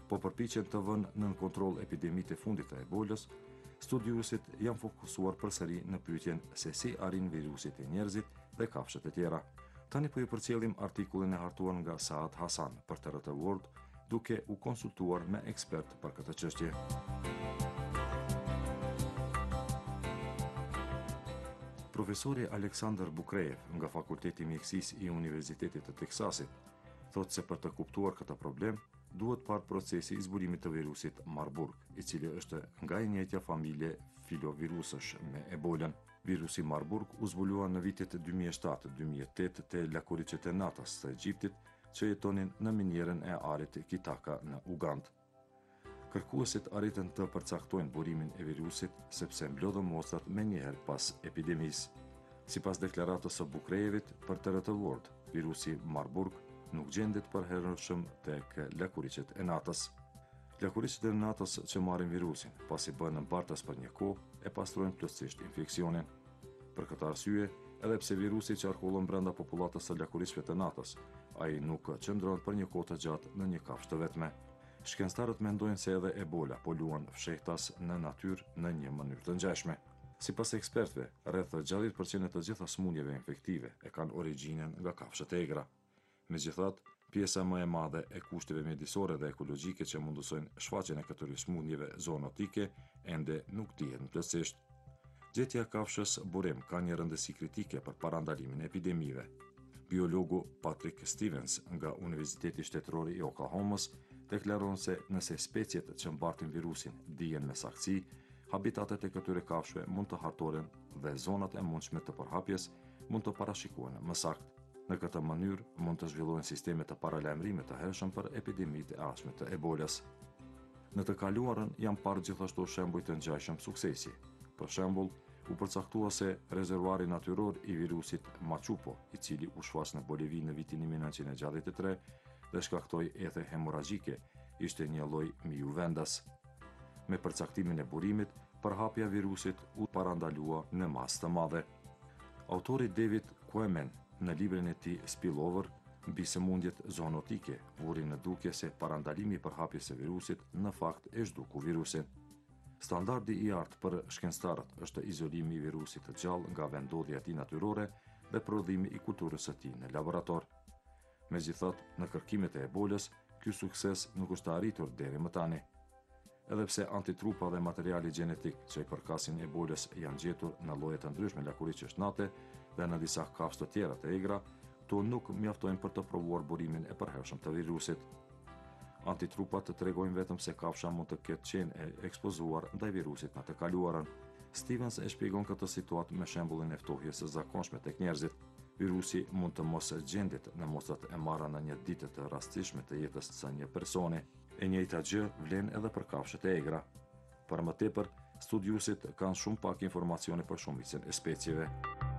po përpiqen të vënë nën kontroll epidemitë e fundit të ebolës, studiuesit janë fokusuar përsëri në pyetjen se si arrin virusi te njerëzit dhe kafshët e tjera. Tani po ju përcjellim artikullin e hartuar nga Saad Hasan për TRT World, duke u konsultuar me ekspert për këtë çështje. Profesori Aleksandr Bukrejev nga Fakulteti i Mjekësisë i Universitetit të Teksasit thotë se për të kuptuar këtë problem, duhet parë procesi i zbulimit të virusit Marburg, i cili është nga e njëjtja familje filovirusësh me ebolën. Virusi Marburg u zbulua në vitet 2007-2008 te lakuricet e natas të Egjiptit, që jetonin në minierën e arit Kitaka në Ugandë. Kërkuesit arritën të përcaktojnë burimin e virusit sepse mblodhën mostrat menjëherë pas epidemisë. Sipas deklaratës së Bukrejevit për TRT World, virusi Marburg nuk gjendet përhershëm tek lakuricet e natës. Lakuricet e natës që marrin virusin, pasi bëhen mbartas për një kohë, e pastrojnë plotësisht infeksionin. Për këtë arsye, edhe pse virusi qarkullon brenda popullatës së lakuricëve të natës, ai nuk qëndron për një kohë të gjatë në një kafshë të vetme. Shkencëtarët mendojnë se edhe ebola po luan fshehtas në natyrë në një mënyrë të ngjashme. Sipas ekspertëve, rreth 60% të gjitha smundjeve infektive e kanë origjinën nga kafshët e egra. Megjithatë, pjesa më e madhe e kushteve mjedisore dhe ekologjike që mundësojnë shfaqjen e këtyre smundjeve zoonotike ende nuk dihen plotësisht. Gjetja e kafshës burim ka një rëndësi kritike për parandalimin e epidemive. Biologu Patrick Stevens nga Universiteti Shtetëror i Oklahomës deklaron se nëse speciet që mbartin virusin dihen me saktësi, habitatet e këtyre kafshëve mund të hartoren dhe zonat e mundshme të përhapjes mund të parashikohen më saktë. Në këtë mënyrë mund të zhvillohen sisteme të paralajmërimit të hershëm për epidemitë e ardhshme të ebolës. Në të kaluarën janë parë gjithashtu shembuj të ngjashëm suksesi. Për shembull, u përcaktua se rezervuari natyror i virusit Machupo, i cili u shfaq në Bolivi në vitin 1963 dhe shkaktoi ethe hemoragjike, ishte një lloj miu vendas. Me përcaktimin e burimit, përhapja e virusit u parandalua në masë të madhe. Autori David Quammen në librin e tij Spillover mbi sëmundjet zoonotike vuri në dukje se parandalimi i përhapjes së virusit në fakt e zhduku virusin. Standardi i artë për shkencëtarët është izolimi i virusit të gjallë nga vendodhja e tij natyrore dhe prodhimi i kulturës së tij në laborator. Megjithatë, në kërkimet e ebolës, ky sukses nuk është arritur deri më tani. Edhe pse antitrupa dhe materiali gjenetik që i përkasin ebolës janë gjetur në lloje të ndryshme lakuricësh nate dhe në disa kafshë të tjera të egra, to nuk mjaftojnë për të provuar burimin e përhershëm të virusit. Antitrupat të tregojnë vetëm se kafsha mund të ketë qenë e ekspozuar ndaj virusit në të kaluarën. Stevens e shpjegon këtë situatë me shembullin e ftohjes së zakonshme tek njerëzit. Virusi mund të mos gjendet në mostrat e marra në një ditë të rastishme të jetës së një personi. E njëjta gjë vlen edhe për kafshët e egra. Për më tepër, studiuesit kanë shumë pak informacione për shumicën e specieve.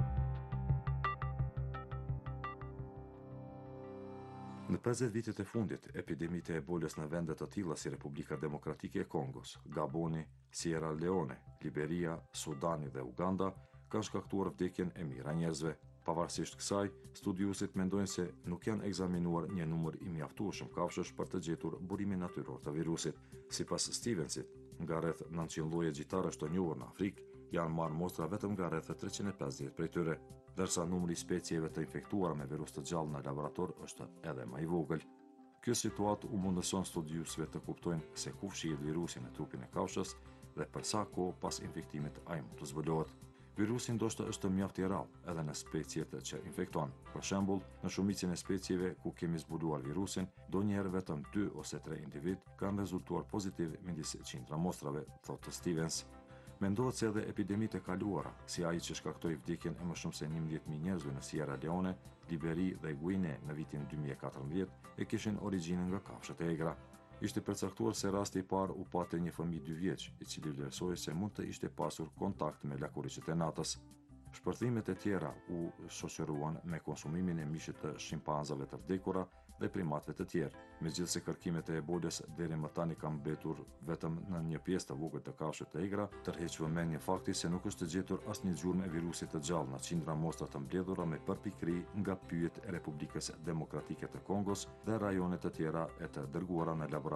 Në 50 vitet e fundit, epidemitë e ebolës në vende të tilla si Republika Demokratike e Kongos, Gaboni, Sierra Leone, Liberia, Sudani dhe Uganda kanë shkaktuar vdekjen e mijëra njerëzve. Pavarësisht kësaj, studiuesit mendojnë se nuk janë ekzaminuar një numër i mjaftueshëm kafshësh për të gjetur burimin natyror të virusit. Sipas Stevensit, nga rreth 900 lloje gjitarash të njohur në Afrikë, janë marrë mostra vetëm nga rreth 350 prej tyre, ndërsa numri i specieve të infektuara me virus të gjallë në laborator është edhe më i vogël. Kjo situatë u mundëson studiuesve të kuptojnë se ku fshihet virusi në trupin e kafshës dhe për sa kohë pas infektimit ai mund të zbulohet. Virusi ndoshta është mjaft i rrallë edhe në speciet që infekton. Për shembull, në shumicën e specieve ku kemi zbuluar virusin, donjëherë vetëm 2 ose 3 individ kanë rezultuar pozitiv midis qindra mostrave, thotë Stevens. Mendohet se edhe epidemitë e kaluara, si ai që shkaktoi vdekjen e më shumë se 11.000 njerëzve në Sierra Leone, Liberi dhe Guinea në vitin 2014, e kishin origjinën nga kafshët e egra. Ishte përcaktuar se rasti i parë u pate një fëmijë 2 vjeç, i cili vlerësoi se mund të ishte pasur kontakt me lakuricët e natës. Shpërthimet e tjera u shoqëruan me konsumimin e mishit të shimpanzave të vdekura dhe primatëve të tjerë. Megjithëse kërkimet e ebolës deri më tani kanë mbetur vetëm në një pjesë të vogël të kafshëve të egra, tërheq vëmendje fakti se nuk është gjetur asnjë gjurmë e virusit të gjallë në qindra mostra të mbledhura me përpikëri nga pyjet e Republikës Demokratike të Kongos dhe rajone të tjera e të dërguara në laborator